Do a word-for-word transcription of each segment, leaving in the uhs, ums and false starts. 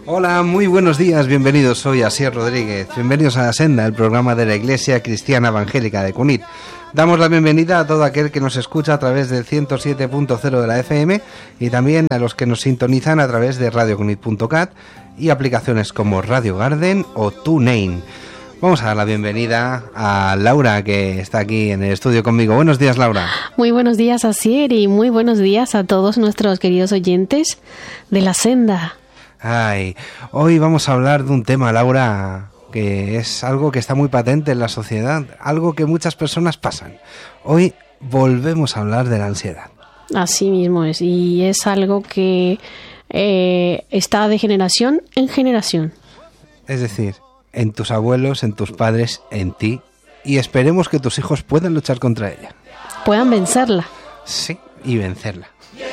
Hola, muy buenos días, bienvenidos, soy Asier Rodríguez, bienvenidos a La Senda, el programa de la Iglesia Cristiana Evangélica de Cunit. Damos la bienvenida a todo aquel que nos escucha a través del ciento siete punto cero de la F M y también a los que nos sintonizan a través de radio cunit punto cat y aplicaciones como Radio Garden o TuneIn. Vamos a dar la bienvenida a Laura, que está aquí en el estudio conmigo. Buenos días, Laura. Muy buenos días, Asier, y muy buenos días a todos nuestros queridos oyentes de La Senda. Ay, hoy vamos a hablar de un tema, Laura, que es algo que está muy patente en la sociedad, algo que muchas personas pasan. Hoy volvemos a hablar de la ansiedad. Así mismo es, y es algo que eh, está de generación en generación. Es decir, en tus abuelos, en tus padres, en ti, y esperemos que tus hijos puedan luchar contra ella. Puedan vencerla. Sí, y vencerla.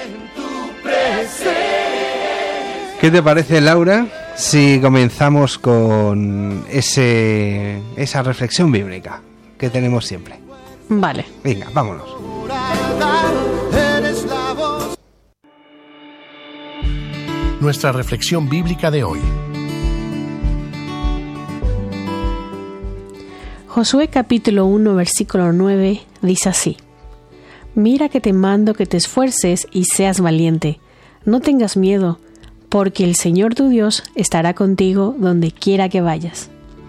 ¿Qué te parece, Laura, si comenzamos con ese esa reflexión bíblica que tenemos siempre? Vale. Venga, vámonos. Nuestra reflexión bíblica de hoy. Josué capítulo uno, versículo nueve, dice así: Mira que te mando que te esfuerces y seas valiente, no tengas miedo, porque el Señor tu Dios estará contigo donde quiera que vayas.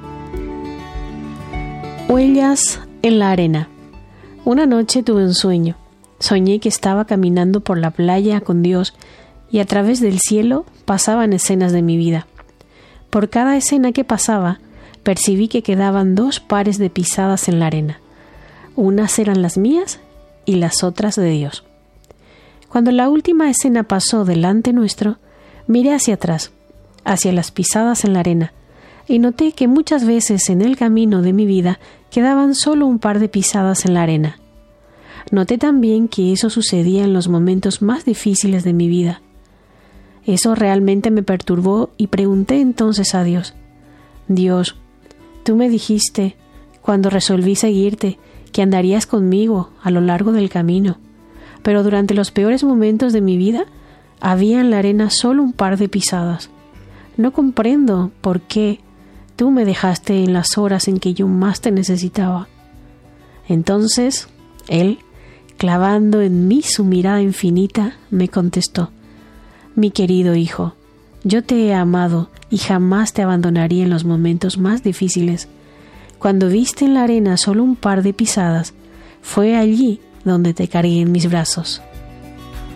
Huellas en la arena. Una noche tuve un sueño. Soñé que estaba caminando por la playa con Dios y a través del cielo pasaban escenas de mi vida. Por cada escena que pasaba, percibí que quedaban dos pares de pisadas en la arena. Unas eran las mías y las otras de Dios. Cuando la última escena pasó delante nuestro, miré hacia atrás, hacia las pisadas en la arena, y noté que muchas veces en el camino de mi vida quedaban solo un par de pisadas en la arena. Noté también que eso sucedía en los momentos más difíciles de mi vida. Eso realmente me perturbó y pregunté entonces a Dios: Dios, tú me dijiste, cuando resolví seguirte, que andarías conmigo a lo largo del camino, pero durante los peores momentos de mi vida, había en la arena solo un par de pisadas. No comprendo por qué tú me dejaste en las horas en que yo más te necesitaba. Entonces, Él, clavando en mí su mirada infinita, me contestó: Mi querido hijo, yo te he amado y jamás te abandonaría en los momentos más difíciles. Cuando viste en la arena solo un par de pisadas, fue allí donde te cargué en mis brazos.